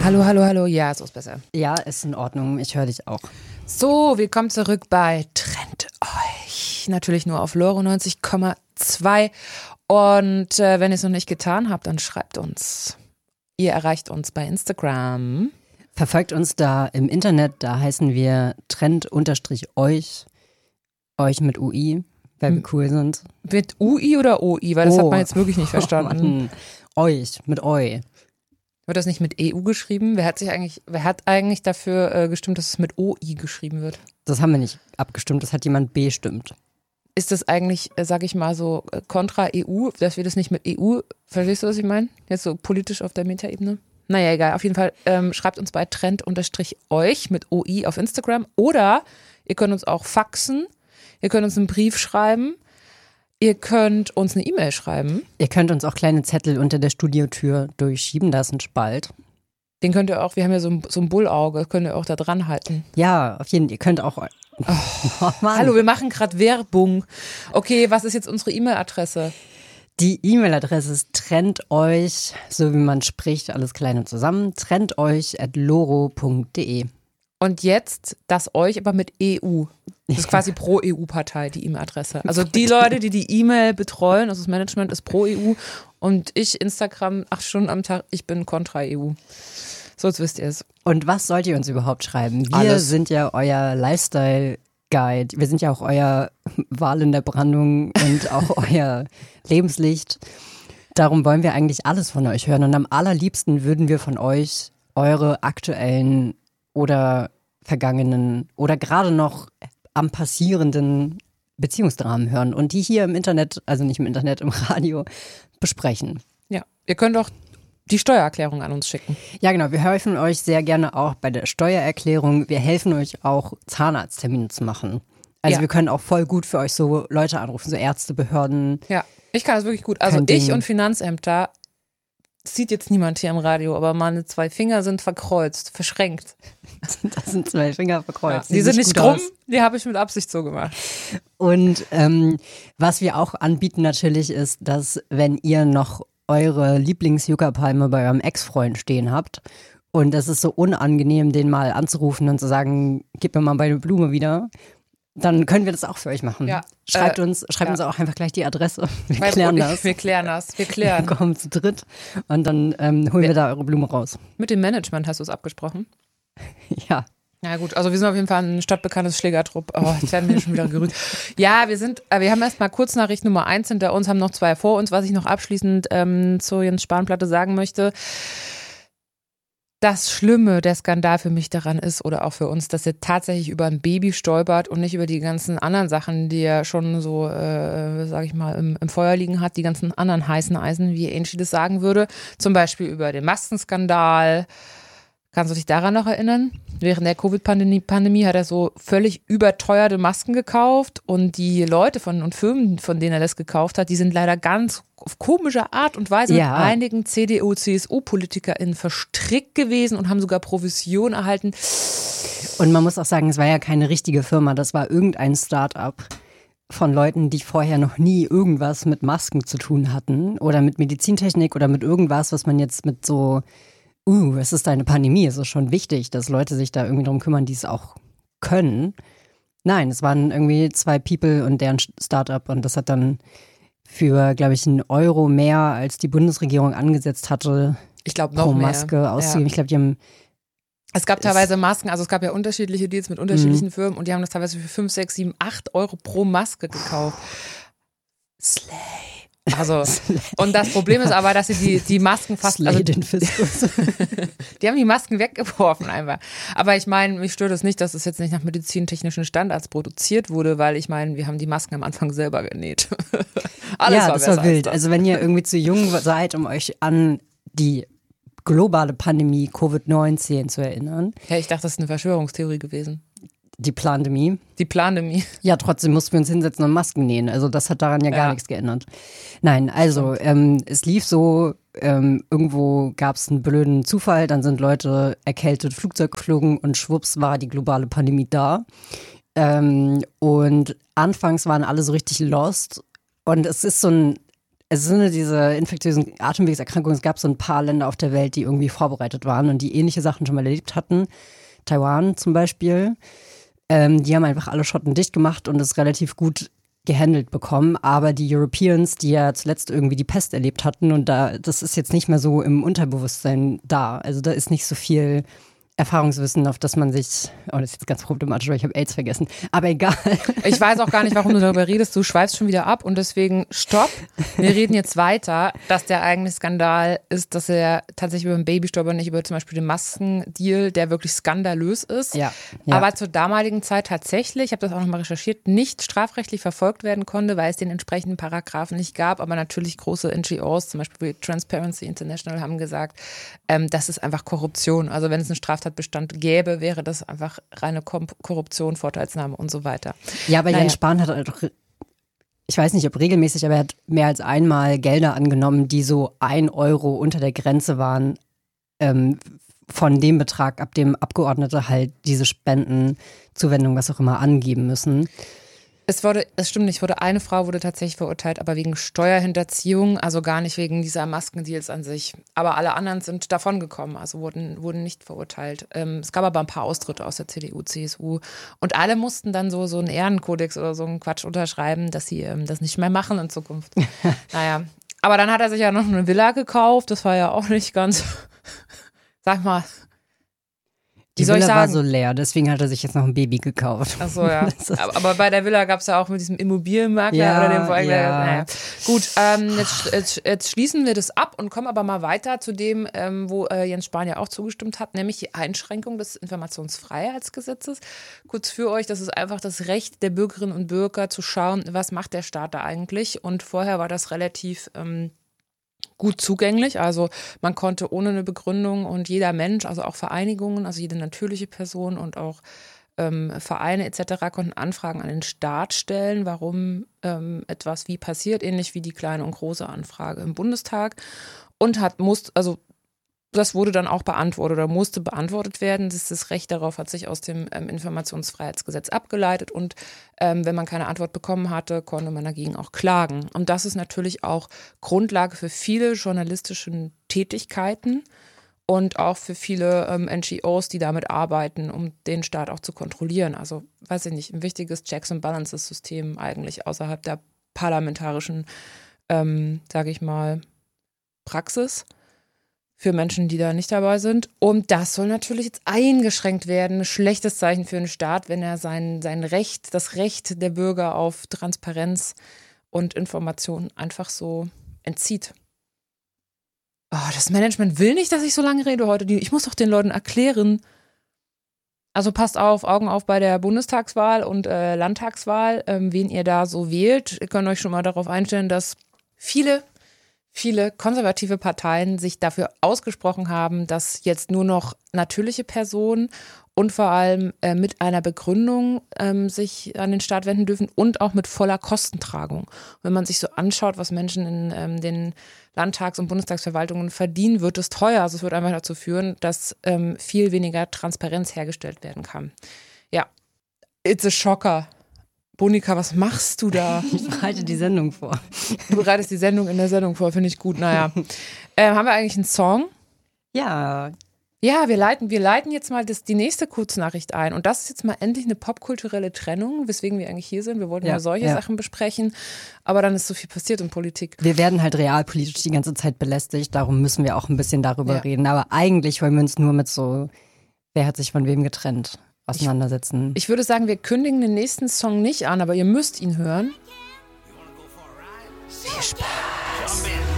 Hallo, hallo, hallo. Ja, so ist besser. Ja, ist in Ordnung. Ich höre dich auch. So, willkommen zurück bei Trennt euch. Natürlich nur auf Loro 90,2. Und wenn ihr es noch nicht getan habt, dann schreibt uns. Ihr erreicht uns bei Instagram. Verfolgt uns da im Internet, da heißen wir Trend_euch. Euch mit UI, weil wir cool sind. Mit UI oder OI? Weil das hat man jetzt wirklich nicht verstanden. Mann. Euch, mit Eu. Wird das nicht mit EU geschrieben? Wer hat eigentlich dafür gestimmt, dass es mit OI geschrieben wird? Das haben wir nicht abgestimmt, das hat jemand bestimmt. Ist das eigentlich, sag ich mal so, kontra EU, dass wir das nicht mit EU, verstehst du, was ich meine? Jetzt so politisch auf der Metaebene? Naja, egal. Auf jeden Fall schreibt uns bei Trend_euch mit OI auf Instagram oder ihr könnt uns auch faxen, ihr könnt uns einen Brief schreiben, ihr könnt uns eine E-Mail schreiben. Ihr könnt uns auch kleine Zettel unter der Studiotür durchschieben, da ist ein Spalt. Den könnt ihr auch, wir haben ja so ein Bullauge, könnt ihr auch da dran halten. Ja, auf jeden Fall, ihr könnt auch... Oh, hallo, wir machen gerade Werbung. Okay, was ist jetzt unsere E-Mail-Adresse? Die E-Mail-Adresse ist trendeuch, so wie man spricht, alles kleine zusammen, trendeuch@loro.de. Und jetzt das euch aber mit EU. Das ist quasi pro EU-Partei, die E-Mail-Adresse. Also die Leute, die die E-Mail betreuen, also das Management ist pro EU und ich, Instagram, 8 Stunden am Tag, ich bin kontra EU. So, jetzt wisst ihr es. Und was sollt ihr uns überhaupt schreiben? Wir Alles. sind ja euer Lifestyle-Guide. Wir sind ja auch euer Wal in der Brandung und auch euer Lebenslicht. Darum wollen wir eigentlich alles von euch hören. Und am allerliebsten würden wir von euch eure aktuellen oder vergangenen oder gerade noch am passierenden Beziehungsdramen hören und die hier im Internet, also nicht im Internet, im Radio besprechen. Ja, ihr könnt auch die Steuererklärung an uns schicken. Ja, genau. Wir helfen euch sehr gerne auch bei der Steuererklärung. Wir helfen euch auch, Zahnarzttermine zu machen. Also wir können auch voll gut für euch so Leute anrufen, so Ärzte, Behörden. Ja, ich kann das wirklich gut. Also ich und Finanzämter, das sieht jetzt niemand hier im Radio, aber meine 2 Finger sind verkreuzt, verschränkt. Das sind 2 Finger verkreuzt. Ja, die sind nicht krumm, die habe ich mit Absicht so gemacht. Und was wir auch anbieten natürlich ist, dass wenn ihr noch eure Lieblings-Yucca-Palme bei eurem Ex-Freund stehen habt und es ist so unangenehm, den mal anzurufen und zu sagen, gib mir mal meine Blume wieder, dann können wir das auch für euch machen. Ja, Schreibt uns auch einfach gleich die Adresse. Wir klären das. Wir klären. Wir kommen zu dritt und dann holen wir da eure Blume raus. Mit dem Management hast du es abgesprochen? Ja. Ja gut, also wir sind auf jeden Fall ein stadtbekanntes Schlägertrupp. Oh, jetzt werden wir schon wieder gerügt. Ja, wir haben erstmal Kurznachricht Nummer 1 hinter uns, haben noch 2 vor uns. Was ich noch abschließend zur Jens Spahn-Platte sagen möchte, das Schlimme, der Skandal für mich daran ist oder auch für uns, dass er tatsächlich über ein Baby stolpert und nicht über die ganzen anderen Sachen, die er schon so, sag ich mal, im Feuer liegen hat, die ganzen anderen heißen Eisen, wie Angie das sagen würde. Zum Beispiel über den Maskenskandal. Kannst du dich daran noch erinnern? Während der Covid-Pandemie hat er so völlig überteuerte Masken gekauft und die Leute und Firmen, von denen er das gekauft hat, die sind leider ganz auf komische Art und Weise mit einigen CDU, CSU-PolitikerInnen verstrickt gewesen und haben sogar Provision erhalten. Und man muss auch sagen, es war ja keine richtige Firma, das war irgendein Start-up von Leuten, die vorher noch nie irgendwas mit Masken zu tun hatten oder mit Medizintechnik oder mit irgendwas, was man jetzt mit so es ist eine Pandemie, es ist schon wichtig, dass Leute sich da irgendwie drum kümmern, die es auch können. Nein, es waren irgendwie 2 People und deren Startup und das hat dann für, glaube ich, €1 mehr, als die Bundesregierung angesetzt hatte, ich glaube noch pro mehr Maske auszugeben. Ja. Ich glaube, die haben... Es gab teilweise Masken, also es gab ja unterschiedliche Deals mit unterschiedlichen Firmen und die haben das teilweise für 5, 6, 7, 8 Euro pro Maske gekauft. Slay. Also, und das Problem ist aber, dass sie die Masken fast, Slay den Fiskus. Die haben die Masken weggeworfen einfach. Aber ich meine, mich stört es nicht, dass es jetzt nicht nach medizintechnischen Standards produziert wurde, weil ich meine, wir haben die Masken am Anfang selber genäht. Alles das war wild. Also wenn ihr irgendwie zu jung seid, um euch an die globale Pandemie Covid-19 zu erinnern. Ja, ich dachte, das ist eine Verschwörungstheorie gewesen. Die Plandemie. Die Plandemie. Ja, trotzdem mussten wir uns hinsetzen und Masken nähen. Also das hat daran ja gar nichts geändert. Nein, also es lief so, irgendwo gab es einen blöden Zufall, dann sind Leute erkältet Flugzeug geflogen und schwupps war die globale Pandemie da. Und anfangs waren alle so richtig lost und es Es sind diese infektiösen Atemwegserkrankungen. Es gab so ein paar Länder auf der Welt, die irgendwie vorbereitet waren und die ähnliche Sachen schon mal erlebt hatten. Taiwan zum Beispiel. Die haben einfach alle Schotten dicht gemacht und es relativ gut gehandelt bekommen. Aber die Europeans, die ja zuletzt irgendwie die Pest erlebt hatten und das ist jetzt nicht mehr so im Unterbewusstsein da. Also da ist nicht so viel Erfahrungswissen, auf das man sich, das ist jetzt ganz problematisch, weil ich habe AIDS vergessen, aber egal. Ich weiß auch gar nicht, warum du darüber redest, du schweifst schon wieder ab und deswegen stopp, wir reden jetzt weiter, dass der eigentliche Skandal ist, dass er tatsächlich über den Babystäuber, nicht über zum Beispiel den Maskendeal, der wirklich skandalös ist, aber zur damaligen Zeit tatsächlich, ich habe das auch nochmal recherchiert, nicht strafrechtlich verfolgt werden konnte, weil es den entsprechenden Paragraphen nicht gab, aber natürlich große NGOs, zum Beispiel wie Transparency International, haben gesagt, das ist einfach Korruption, also wenn es eine Straftatbestand gäbe, wäre das einfach reine Korruption, Vorteilsnahme und so weiter. Ja, aber Jens Spahn hat halt doch, ich weiß nicht, ob regelmäßig, aber er hat mehr als einmal Gelder angenommen, die so 1 Euro unter der Grenze waren, von dem Betrag, ab dem Abgeordnete halt diese Spendenzuwendung, was auch immer, angeben müssen. Es stimmt nicht, eine Frau wurde tatsächlich verurteilt, aber wegen Steuerhinterziehung, also gar nicht wegen dieser Maskendeals an sich. Aber alle anderen sind davongekommen, also wurden nicht verurteilt. Es gab aber ein paar Austritte aus der CDU, CSU und alle mussten dann so einen Ehrenkodex oder so einen Quatsch unterschreiben, dass sie das nicht mehr machen in Zukunft. Naja, aber dann hat er sich ja noch eine Villa gekauft, das war ja auch nicht ganz, sag mal, die Villa war so leer, deswegen hat er sich jetzt noch ein Baby gekauft. Ach so, ja. Aber bei der Villa gab es ja auch mit diesem Immobilienmakler oder dem Folge. Ja. Naja. Gut, jetzt schließen wir das ab und kommen aber mal weiter zu dem, wo Jens Spahn ja auch zugestimmt hat, nämlich die Einschränkung des Informationsfreiheitsgesetzes. Kurz für euch, das ist einfach das Recht der Bürgerinnen und Bürger zu schauen, was macht der Staat da eigentlich. Und vorher war das relativ gut zugänglich, also man konnte ohne eine Begründung und jeder Mensch, also auch Vereinigungen, also jede natürliche Person und auch Vereine etc. konnten Anfragen an den Staat stellen, warum etwas wie passiert, ähnlich wie die kleine und große Anfrage im Bundestag und das wurde dann auch beantwortet oder musste beantwortet werden. Das Recht darauf hat sich aus dem Informationsfreiheitsgesetz abgeleitet und wenn man keine Antwort bekommen hatte, konnte man dagegen auch klagen. Und das ist natürlich auch Grundlage für viele journalistische Tätigkeiten und auch für viele NGOs, die damit arbeiten, um den Staat auch zu kontrollieren. Also, weiß ich nicht, ein wichtiges Checks and Balances System eigentlich außerhalb der parlamentarischen, sage ich mal, Praxis. Für Menschen, die da nicht dabei sind. Und das soll natürlich jetzt eingeschränkt werden. Ein schlechtes Zeichen für einen Staat, wenn er sein Recht, das Recht der Bürger auf Transparenz und Information einfach so entzieht. Oh, das Management will nicht, dass ich so lange rede heute. Ich muss doch den Leuten erklären. Also passt auf, Augen auf bei der Bundestagswahl und Landtagswahl, wen ihr da so wählt. Ihr könnt euch schon mal darauf einstellen, dass viele konservative Parteien sich dafür ausgesprochen haben, dass jetzt nur noch natürliche Personen und vor allem mit einer Begründung sich an den Staat wenden dürfen und auch mit voller Kostentragung. Wenn man sich so anschaut, was Menschen in den Landtags- und Bundestagsverwaltungen verdienen, wird es teuer. Also es wird einfach dazu führen, dass viel weniger Transparenz hergestellt werden kann. Ja, it's a shocker. Bonika, was machst du da? Ich bereite die Sendung vor. Du bereitest die Sendung in der Sendung vor, finde ich gut. Naja. Haben wir eigentlich einen Song? Ja. Ja, wir leiten jetzt mal die nächste Kurznachricht ein. Und das ist jetzt mal endlich eine popkulturelle Trennung, weswegen wir eigentlich hier sind. Wir wollten ja solche Sachen besprechen, aber dann ist so viel passiert in Politik. Wir werden halt realpolitisch die ganze Zeit belästigt, darum müssen wir auch ein bisschen darüber reden. Aber eigentlich wollen wir uns nur mit so, wer hat sich von wem getrennt, auseinandersetzen. Ich würde sagen, wir kündigen den nächsten Song nicht an, aber ihr müsst ihn hören. Viel Spaß.